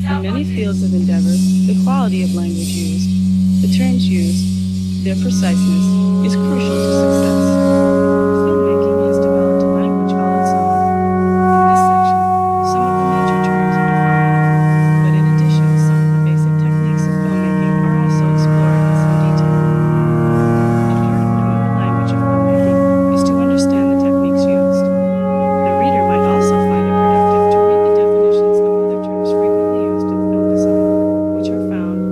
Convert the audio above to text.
In many fields of endeavor, the quality of language used, the terms used, their preciseness is crucial to success.